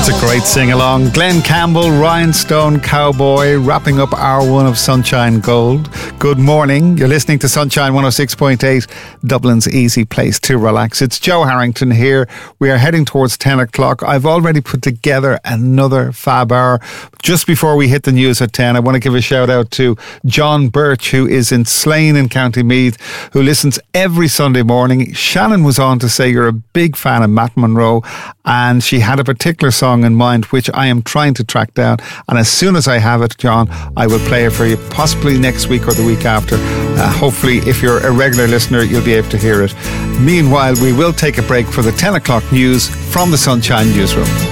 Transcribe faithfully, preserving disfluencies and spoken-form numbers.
It's a great sing-along. Glenn Campbell, Rhinestone Cowboy, wrapping up hour one of Sunshine Gold. Good morning. You're listening to Sunshine one oh six point eight, Dublin's easy place to relax. It's Joe Harrington here. We are heading towards ten o'clock. I've already put together another fab hour. Just before we hit the news at ten, I want to give a shout out to John Birch, who is in Slane in County Meath, who listens every Sunday morning. Shannon was on to say you're a big fan of Matt Monro, and she had a particular song in mind which I am trying to track down, and as soon as I have it, John, I will play it for you, possibly next week or the week after. Uh, hopefully, if you're a regular listener, you'll be able to hear it. Meanwhile, we will take a break for the ten o'clock news from the Sunshine Newsroom.